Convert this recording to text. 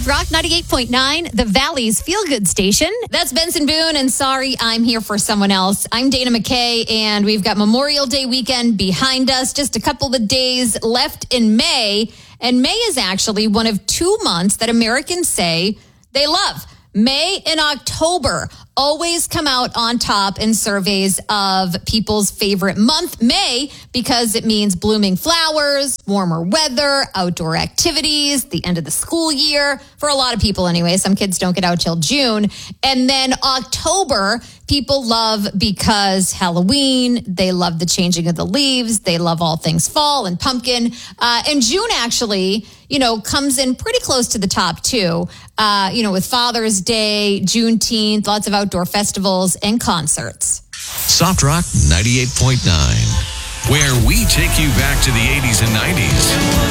Rock 98.9, the Valley's feel-good station. That's Benson Boone, and sorry, I'm here for someone else. I'm Dana McKay, and we've got Memorial Day weekend behind us. Just a couple of days left in May, and May is actually one of 2 months that Americans say they love. May and October always come out on top in surveys of people's favorite month. May, because it means blooming flowers, warmer weather, outdoor activities, the end of the school year. For a lot of people anyway, some kids don't get out till June. And then October, people love because Halloween, they love the changing of the leaves, they love all things fall and pumpkin. And June actually, comes in pretty close to the top too, with Father's Day, Juneteenth, lots of outdoor festivals and concerts. Soft Rock 98.9, where we take you back to the 80s and 90s.